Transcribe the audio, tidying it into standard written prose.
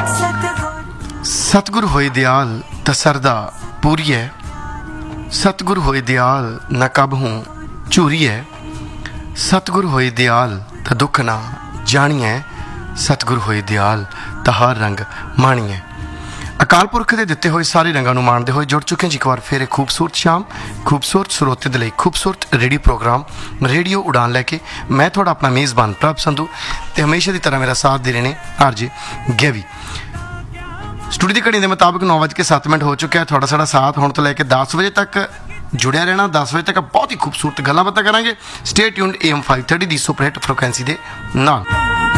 सतगुर होए दयाल त सरदा पूरी है, सतगुर होए दयाल न कब हूँ झूरी है, सतगुर होए दयाल त दुख ना जानिए, सतगुर होए दयाल त हर रंग माणीए। अकाल पुरख के दिते हुए सारे रंगों को माणते हुए जुड़ चुके हैं जी एक बार फिर एक खूबसूरत शाम खूबसूरत ਸਰੋਤੇ ਦੇ ਲਈ खूबसूरत रेडियो प्रोग्राम रेडियो उड़ान लैके मैं थोड़ा अपना मेज़बान प्रभ संधू तो हमेशा की तरह मेरा साथ दे रहे हैं आरजे गैवी। स्टूडियो की घड़ी के मुताबिक 9:07 हो चुका है। थोड़ा साड़ा साथ होने तो लैके 10 बजे तक जुड़िया रहना। 10 बजे तक बहुत ही खूबसूरत गल्लां बातां करांगे। Stay tuned AM 530 the superhit frequency दे नाल।